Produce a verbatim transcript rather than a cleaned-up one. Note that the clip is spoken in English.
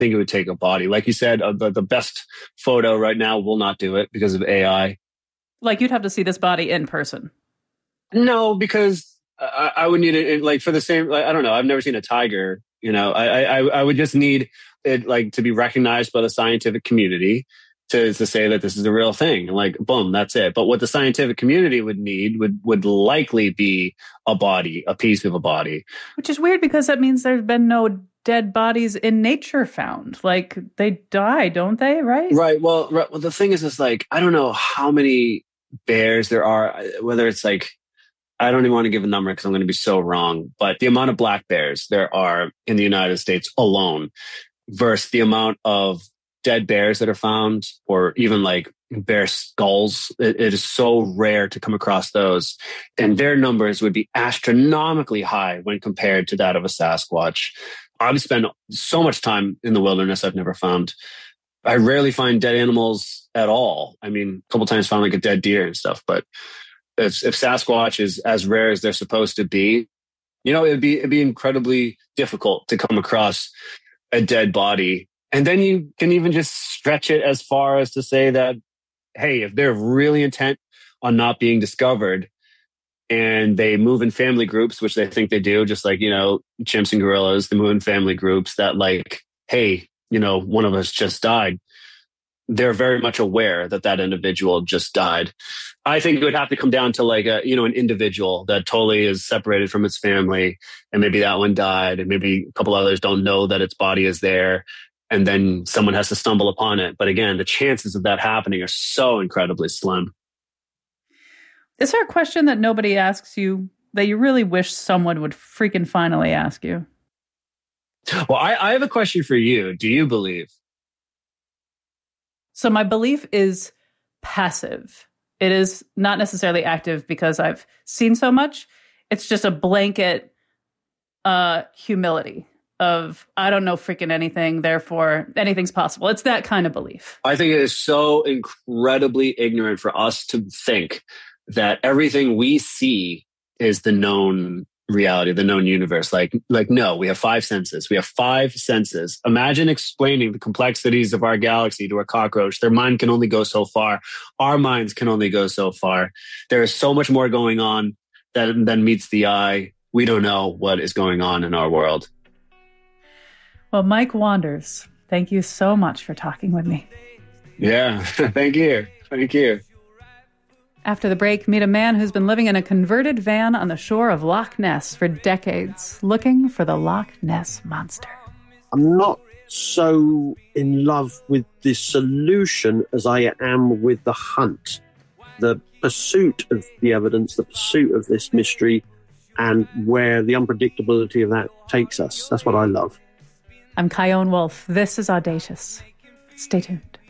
think it would take a body. Like you said, uh, the, the best photo right now will not do it because of A I. Like you'd have to see this body in person. No, because I, I would need it like for the same, like, I don't know. I've never seen a tiger. You know, I, I, I would just need it like to be recognized by the scientific community to, to say that this is a real thing. Like, boom, that's it. But what the scientific community would need would, would likely be a body, a piece of a body. Which is weird because that means there's been no dead bodies in nature found. Like they die, don't they? Right? Right. Well, right, well, the thing is, is like, I don't know how many bears there are, whether it's like, I don't even want to give a number because I'm going to be so wrong, but the amount of black bears there are in the United States alone versus the amount of dead bears that are found, or even like bear skulls. It, it is so rare to come across those. And their numbers would be astronomically high when compared to that of a Sasquatch. I've spent so much time in the wilderness. I've never found, I rarely find dead animals at all. I mean, a couple times found like a dead deer and stuff, but if, if Sasquatch is as rare as they're supposed to be, you know, it'd be, it'd be incredibly difficult to come across a dead body. And then you can even just stretch it as far as to say that, hey, if they're really intent on not being discovered and they move in family groups, which they think they do, just like, you know, chimps and gorillas, they move in family groups that like, hey, you know, one of us just died. They're very much aware that that individual just died. I think it would have to come down to like a, you know, an individual that totally is separated from its family. And maybe that one died and maybe a couple others don't know that its body is there. And then someone has to stumble upon it. But again, the chances of that happening are so incredibly slim. Is there a question that nobody asks you that you really wish someone would freaking finally ask you? Well, I, I have a question for you. Do you believe? So my belief is passive. It is not necessarily active because I've seen so much. It's just a blanket uh, humility. Of, I don't know freaking anything, therefore anything's possible. It's that kind of belief. I think it is so incredibly ignorant for us to think that everything we see is the known reality, the known universe. Like, like no, we have five senses. We have five senses. Imagine explaining the complexities of our galaxy to a cockroach. Their mind can only go so far. Our minds can only go so far. There is so much more going on than, than meets the eye. We don't know what is going on in our world. Well, Mike Wanders, thank you so much for talking with me. Yeah, thank you. Thank you. After the break, meet a man who's been living in a converted van on the shore of Loch Ness for decades, looking for the Loch Ness Monster. I'm not so in love with the solution as I am with the hunt. The pursuit of the evidence, the pursuit of this mystery, and where the unpredictability of that takes us. That's what I love. I'm Chion Wolf. This is Audacious. Stay tuned.